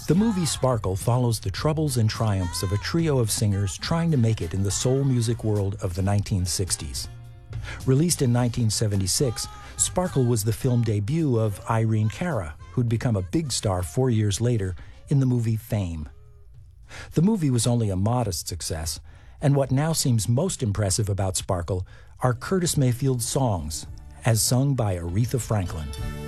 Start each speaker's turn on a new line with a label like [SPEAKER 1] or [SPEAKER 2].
[SPEAKER 1] The movie Sparkle follows the troubles and triumphs of a trio of singers trying to make it in the soul music world of the 1960s. Released in 1976, Sparkle was the film debut of Irene Cara, who'd become a big star 4 years later in the movie Fame. The movie was only a modest success, and what now seems most impressive about Sparkle are Curtis Mayfield's songs, as sung by Aretha Franklin.